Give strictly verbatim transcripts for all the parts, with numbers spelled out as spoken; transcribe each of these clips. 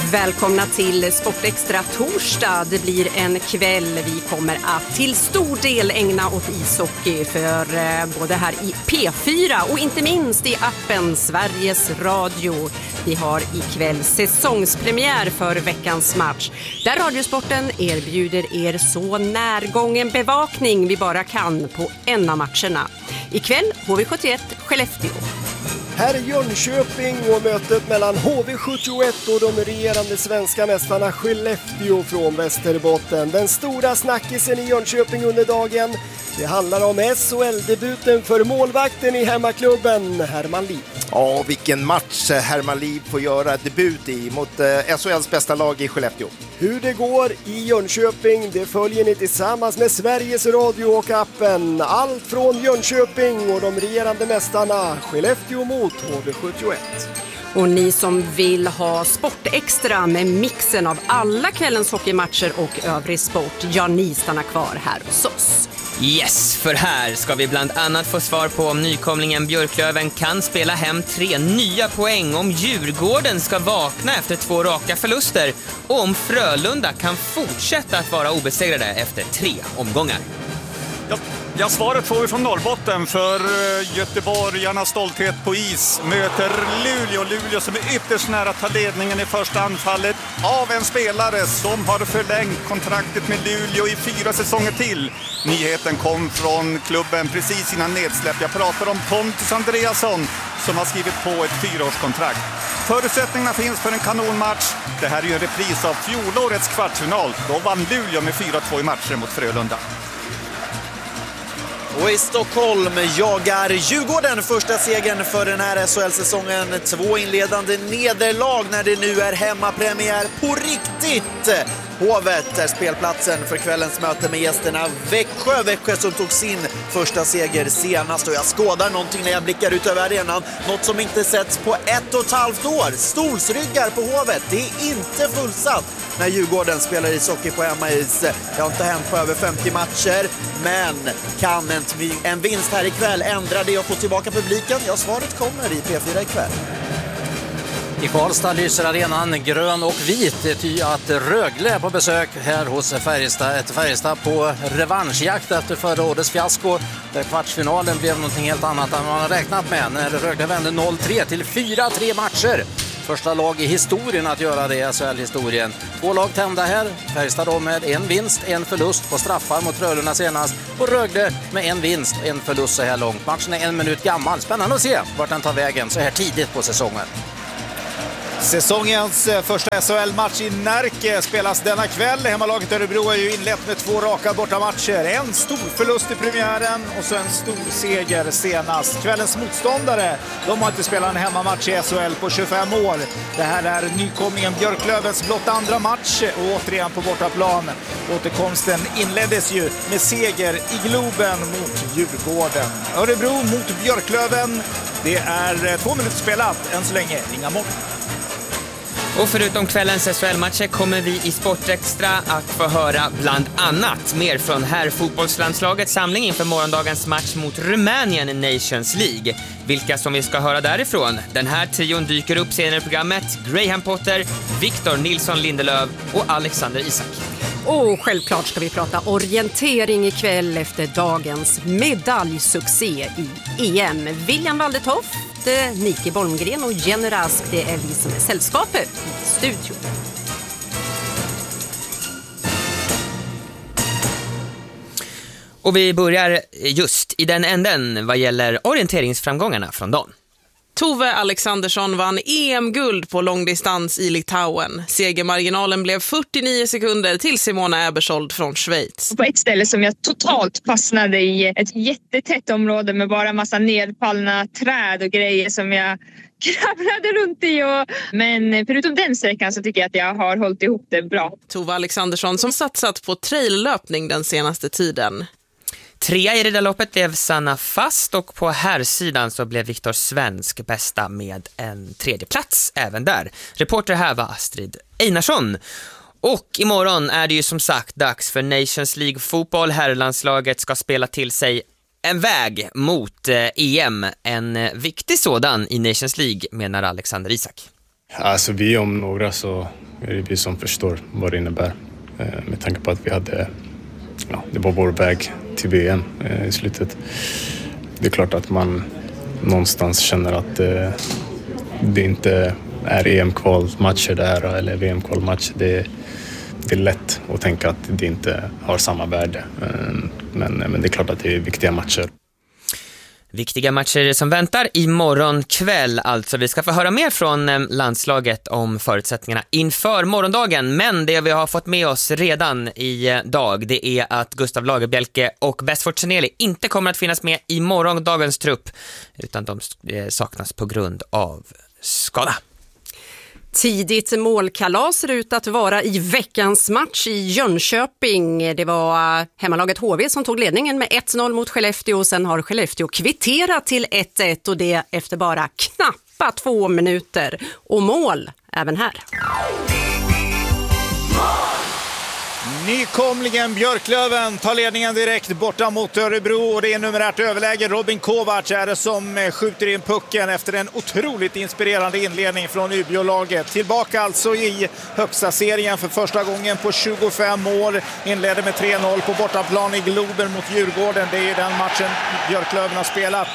Välkomna till Sportextra torsdag. Det blir en kväll vi kommer att till stor del ägna åt ishockey för både här i P fyra och inte minst i appen Sveriges Radio. Vi har ikväll säsongspremiär för veckans match där Radiosporten erbjuder er så närgången bevakning vi bara kan på en av matcherna. Ikväll H V sjuttioett Skellefteå. Här är Jönköping och mötet mellan H V sjuttioett och de regerande svenska mästarna Skellefteå från Västerbotten. Den stora snackisen i Jönköping under dagen, det handlar om S H L-debuten för målvakten i hemmaklubben Herman Liv. Ja, vilken match Herman Liv får göra debut i mot eh, S H L:s bästa lag i Skellefteå. Hur det går i Jönköping, det följer ni tillsammans med Sveriges Radio och appen. Allt från Jönköping och de regerande mästarna Skellefteå mot H V sjuttioett. Och ni som vill ha Sportextra med mixen av alla kvällens hockeymatcher och övrig sport, ja, ni stannar kvar här hos oss. Yes, för här ska vi bland annat få svar på om nykomlingen Björklöven kan spela hem tre nya poäng, om Djurgården ska vakna efter två raka förluster och om Frölunda kan fortsätta att vara obesegrade efter tre omgångar. Ja, ja, svaret får vi från Norrbotten, för göteborgarnas stolthet på is möter Luleå. Luleå som är ytterst nära att ta ledningen i första anfallet av en spelare som har förlängt kontraktet med Luleå i fyra säsonger till. Nyheten kom från klubben precis innan nedsläpp. Jag pratar om Pontus Andreasson som har skrivit på ett fyraårskontrakt. Förutsättningarna finns för en kanonmatch. Det här är ju en repris av fjolårets kvartsfinal. Då vann Luleå med fyra två i matchen mot Frölunda. Och i Stockholm jagar Djurgården första segern för den här S H L-säsongen. Två inledande nederlag när det nu är hemmapremiär på riktigt. Hovet är spelplatsen för kvällens möte med gästerna Växjö. Växjö som tog sin första seger senast. Och jag skådar någonting när jag blickar ut över arenan. Något som inte setts på ett och ett halvt år. Stolsryggar på Hovet. Det är inte fullsatt när Djurgården spelar ishockey på hemmais. Det har inte hänt på över femtio matcher. Men kan en, en vinst här ikväll ändra det och få tillbaka publiken? Ja, svaret kommer i P fyra ikväll. I Karlstad lyser arenan grön och vit, ty att Rögle är på besök här hos Färjestad. Ett Färjestad på revanschjakt efter förra årets fiasko, där kvartsfinalen blev någonting helt annat än man har räknat med när Rögle vände noll tre till fyra tre matcher. Första lag i historien att göra det i S H L-historien. Två lag tända här. Färjestad då med en vinst, en förlust på straffar mot Frölunda senast. Och Rögle med en vinst, en förlust så här långt. Matchen är en minut gammal. Spännande att se vart den tar vägen så här tidigt på säsongen. Säsongens första S H L-match i Närke spelas denna kväll. Hemmalaget Örebro har ju inlett med två raka bortamatcher. En stor förlust i premiären och så en stor seger senast. Kvällens motståndare, de har inte spelat en hemmamatch i S H L på tjugofem år. Det här är nykomlingen Björklövens blott andra match och återigen på bortaplan. Återkomsten inleddes ju med seger i Globen mot Djurgården. Örebro mot Björklöven. Det är två minuter spelat än så länge. Inga mål. Och förutom kvällens S H L-matcher kommer vi i Sportextra att få höra bland annat mer från här fotbollslandslagets samling inför morgondagens match mot Rumänien i Nations League. Vilka som vi ska höra därifrån. Den här trion dyker upp senare i programmet. Graham Potter, Victor Nilsson Lindelöf och Alexander Isak. Och självklart ska vi prata orientering ikväll efter dagens medaljsuccé i E M. William Waldetoft, Nike Bolmgren och Jenny Rask, det är vi som är sällskapet i studion. Och vi börjar just i den änden vad gäller orienteringsframgångarna från dagen. Tove Alexandersson vann E M-guld på långdistans i Litauen. Segermarginalen blev fyrtionio sekunder till Simona Ebersold från Schweiz. På ett ställe som jag totalt fastnade i, ett jättetätt område med bara massa nedfallna träd och grejer som jag kravlade runt i. Och... Men förutom den sträckan så tycker jag att jag har hållit ihop det bra. Tove Alexandersson som satsat på traillöpning den senaste tiden. Trea i riddarloppet blev Sanna Fast och på herrsidan så blev Viktor Svensk bästa med en tredje plats även där. Reporter här var Astrid Einarsson. Och imorgon är det ju som sagt dags för Nations League-fotboll. Herrlandslaget ska spela till sig en väg mot E M. En viktig sådan i Nations League, menar Alexander Isak. Alltså vi om några så är det vi som förstår vad det innebär. Med tanke på att vi hade, ja, det var vår väg till V M i slutet. Det är klart att man någonstans känner att det, det inte är E M-kvalmatcher där eller V M-kvalmatcher. Det, det är lätt att tänka att det inte har samma värde. Men, men det är klart att det är viktiga matcher. Viktiga matcher som väntar imorgon kväll alltså. Vi ska få höra mer från landslaget om förutsättningarna inför morgondagen. Men det vi har fått med oss redan i dag, det är att Gustav Lagerbielke och Besford Chaneli inte kommer att finnas med i morgondagens trupp, utan de saknas på grund av skada. Tidigt målkalas ser ut att vara i veckans match i Jönköping. Det var hemmalaget H V som tog ledningen med ett noll mot Skellefteå. Sen har Skellefteå kvitterat till ett ett och det efter bara knappa två minuter. Och mål även här. Nykomlingen Björklöven tar ledningen direkt borta mot Örebro och det är numerärt överläge. Robin Kovacs är det som skjuter in pucken efter en otroligt inspirerande inledning från Umeå-laget. Tillbaka alltså i högsta serien för första gången på tjugofem år. Inledde med tre noll på bortaplan i Globen mot Djurgården. Det är den matchen Björklöven har spelat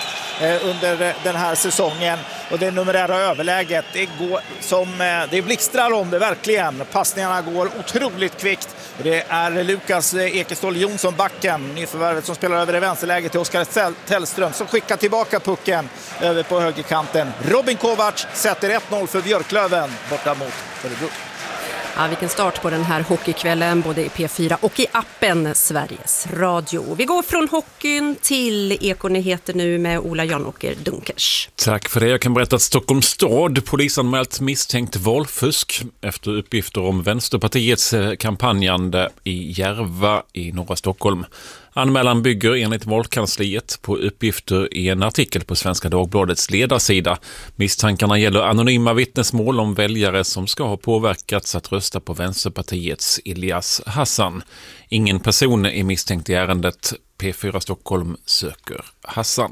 under den här säsongen. Och det numerära överläget, det går som det blixtrar om det verkligen. Passningarna går otroligt kvickt. Det är Lukas Ekestål Jonsson, backen, nyförvärvet som spelar över i vänsterläget till Oskar Tellström som skickar tillbaka pucken över på högerkanten. Robin Kovacs sätter ett noll för Björklöven borta mot Örebro. Ja, vilken start på den här hockeykvällen både i P fyra och i appen Sveriges Radio. Vi går från hockeyn till Ekonyheter nu med Ola Janåker Dunkers. Tack för det. Jag kan berätta att Stockholms stad polisanmält misstänkt valfusk efter uppgifter om Vänsterpartiets kampanjande i Järva i norra Stockholm. Anmälan bygger enligt valkansliet på uppgifter i en artikel på Svenska Dagbladets ledarsida. Misstankarna gäller anonyma vittnesmål om väljare som ska ha påverkats att rösta på Vänsterpartiets Ilyas Hassan. Ingen person är misstänkt i ärendet. P fyra Stockholm söker Hassan.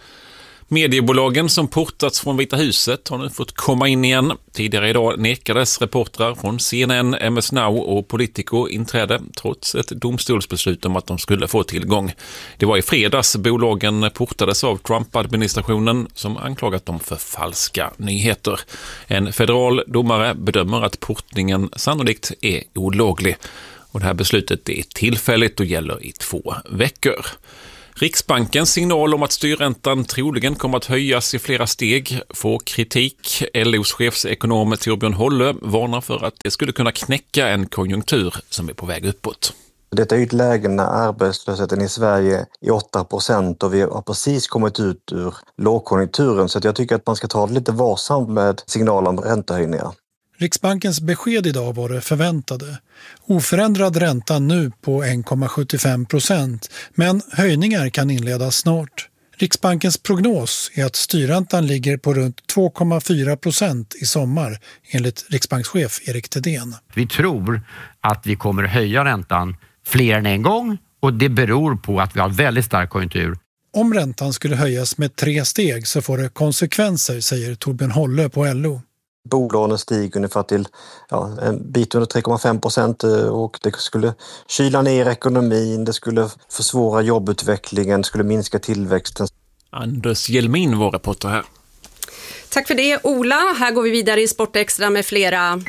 Mediebolagen som portats från Vita huset har nu fått komma in igen. Tidigare idag nekades reportrar från C N N, M S Now och Politico inträde trots ett domstolsbeslut om att de skulle få tillgång. Det var i fredags bolagen portades av Trump-administrationen som anklagat dem för falska nyheter. En federal domare bedömer att portningen sannolikt är olaglig. Och det här beslutet är tillfälligt och gäller i två veckor. Riksbankens signal om att styrräntan troligen kommer att höjas i flera steg får kritik. L O:s chefsekonom Torbjörn Holle varnar för att det skulle kunna knäcka en konjunktur som är på väg uppåt. Detta är ett läge när arbetslösheten i Sverige är åtta procent och vi har precis kommit ut ur lågkonjunkturen, så jag tycker att man ska ta det lite varsamt med signaler om räntehöjningar. Riksbankens besked idag var det förväntade. Oförändrad ränta nu på en komma sjuttiofem procent, men höjningar kan inledas snart. Riksbankens prognos är att styrräntan ligger på runt två komma fyra procent i sommar, enligt riksbankschef Erik Thedéen. Vi tror att vi kommer höja räntan fler än en gång och det beror på att vi har väldigt stark konjunktur. Om räntan skulle höjas med tre steg så får det konsekvenser, säger Torbjörn Holle på L O. Bolånen stiger ungefär till ja, en bit under tre komma fem procent och det skulle kyla ner ekonomin, det skulle försvåra jobbutvecklingen, det skulle minska tillväxten. Anders Hjelmin var reporter här. Tack för det, Ola. Här går vi vidare i Sportextra med flera.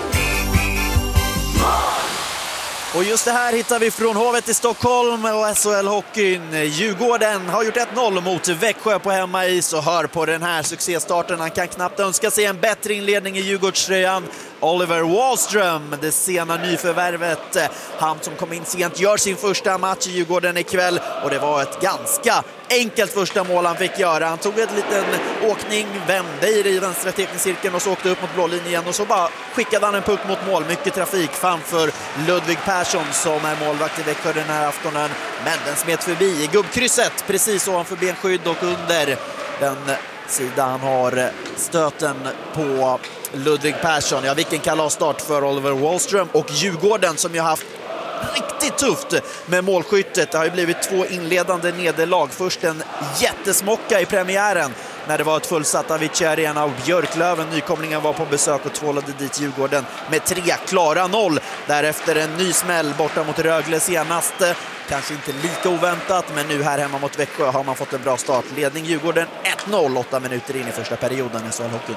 Och just det här hittar vi från Hovet i Stockholm och S H L-hockeyn. Djurgården har gjort ett noll mot Växjö på hemmais och hör på den här succéstarten. Han kan knappt önska sig en bättre inledning i Djurgårdströjan. Oliver Wahlström, det sena nyförvärvet. Han som kom in sent gör sin första match i Djurgården ikväll och det var ett ganska enkelt första mål han fick göra. Han tog en liten åkning, vände i det i vänstra teckningscirkeln och så åkte upp mot blålinjen igen och så bara skickade han en puck mot mål. Mycket trafik framför Ludvig Persson som är målvakt i Växjö den här aftonen. Men den smet förbi i gubbkrysset precis ovanför benskydd och under den sidan han har stöten på Ludvig Persson. Ja, vilken kalasstart för Oliver Wahlström och Djurgården som ju har haft riktigt tufft med målskyttet. Det har ju blivit två inledande nederlag. Först en jättesmocka i premiären när det var ett fullsatt Avicii Arena och Björklöven, nykomlingen, var på besök och tvålade dit Djurgården med tre klara noll. Därefter en ny smäll borta mot Rögle senast. Kanske inte lika oväntat, men nu här hemma mot Växjö har man fått en bra start. Ledning Djurgården ett noll, åtta minuter in i första perioden i S H L-hockeyn.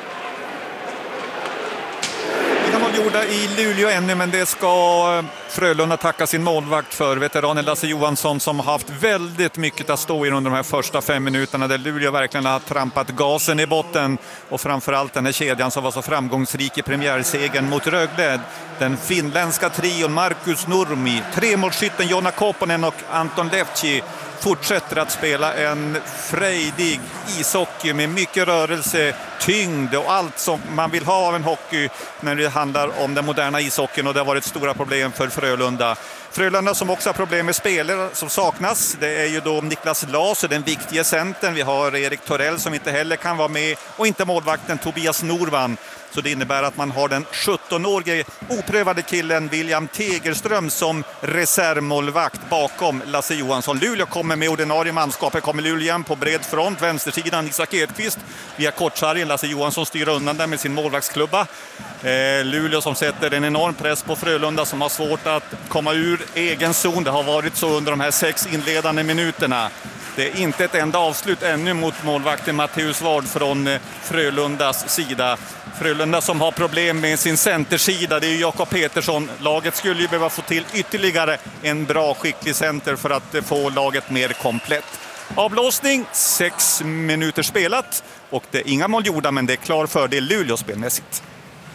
Mål gjorda i Luleå ännu, men det ska Frölunda tacka sin målvakt för. Veteranen Lasse Johansson som har haft väldigt mycket att stå i under de här första fem minuterna där Luleå verkligen har trampat gasen i botten, och framförallt den här kedjan som var så framgångsrik i premiärsegern mot Rögle. Den finländska trion Markus Nurmi, tremålsskytten Jonna Kopponen och Anton Levci fortsätter att spela en frejdig ishockey med mycket rörelse, tyngd och allt som man vill ha av en hockey när det handlar om den moderna ishockeyn, och det har varit stora problem för Frölunda. Frölunda som också har problem med spelare som saknas. Det är ju då Niklas Laser, den viktiga centern. Vi har Erik Torell som inte heller kan vara med, och inte målvakten Tobias Norvan. Så det innebär att man har den sjuttonårige oprövade killen William Tegerström som reservmålvakt bakom Lasse Johansson. Luleå kommer med ordinarie manskapet, kommer Luleå på bred front, vänstersidan Isak Edqvist via kortsargen. Lasse Johansson styr undan där med sin målvaktsklubba. Eh, Luleå som sätter en enorm press på Frölunda som har svårt att komma ur egen zon. Det har varit så under de här sex inledande minuterna. Det är inte ett enda avslut ännu mot målvakten Matteus Ward från Frölundas sida. Frölunda som har problem med sin centersida, det är Jakob Petersson. Laget skulle ju behöva få till ytterligare en bra skicklig center för att få laget mer komplett. Avblåsning, sex minuter spelat, och det är inga mål gjorda, men det är klar fördel Luleå spelmässigt.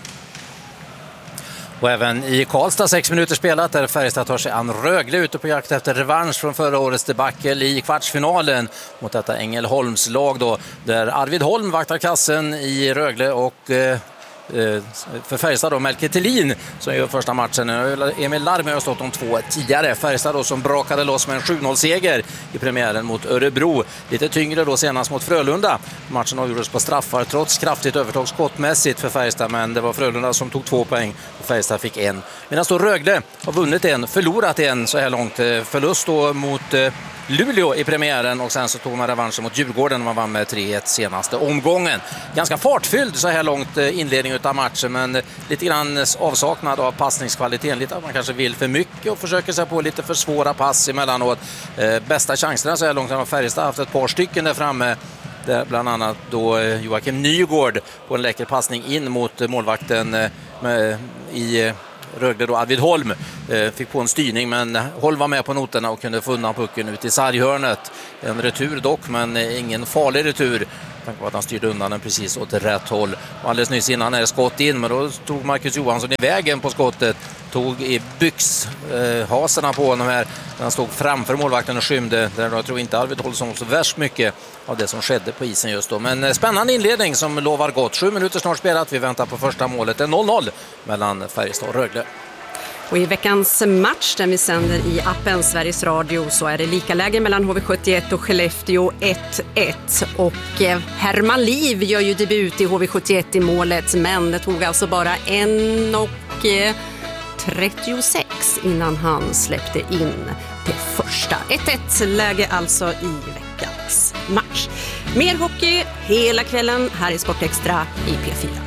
Och även i Karlstad sex minuter spelat där Färjestad tar sig an Rögle ute på jakt efter revansch från förra årets debacle i kvartsfinalen mot detta Ängelholms lag då, där Arvid Holm vaktar kassen i Rögle och eh, för Färjestad då Melke Thelin som gör första matchen. Emil Larmi har stått om två tidigare. Färjestad då som brakade loss med en sju noll-seger i premiären mot Örebro. Lite tyngre då senast mot Frölunda. Matchen avgjordes på straffar trots kraftigt övertag skottmässigt för Färjestad, men det var Frölunda som tog två poäng och Färjestad fick en. Medan då Rögle har vunnit en, förlorat en så här långt. Förlust då mot Luleå i premiären, och sen så tog man revanschen mot Djurgården och man vann med tre ett senaste omgången. Ganska fartfylld så här långt inledning av matchen, men lite grann avsaknad av passningskvaliteten. Lite att man kanske vill för mycket och försöker sig på lite för svåra pass emellanåt. Eh, bästa chanserna så här långt har Färjestad haft ett par stycken där framme. Där bland annat då Joakim Nygård på en läcker passning in mot målvakten eh, med, i Rögle då Arvid Holm eh, fick på en styrning, men Holm var med på noterna och kunde få undan pucken ut i sarghörnet. En retur dock, men ingen farlig retur. Tänk på att han styrde undan den precis åt rätt håll. Och alldeles nyss innan är det skott in, men då tog Marcus Johansson i vägen på skottet. Tog i byxhaserna eh, på honom här. Han stod framför målvakten och skymde. Där jag tror inte Arvid Holm så värst mycket av det som skedde på isen just då. Men eh, spännande inledning som lovar gott. Sju minuter snart spelat. Vi väntar på första målet. Det är noll noll mellan Färjestad och Rögle. Och i veckans match där vi sänder i appen Sveriges Radio så är det lika läge mellan H V sjuttioett och Skellefteå ett ett. Och eh, Herman Liv gör ju debut i H V sjuttioett i målet, men det tog alltså bara en och eh, trettiosex innan han släppte in det första. ett ett läge alltså i veckans match. Mer hockey hela kvällen här i Sport Extra i P fyra.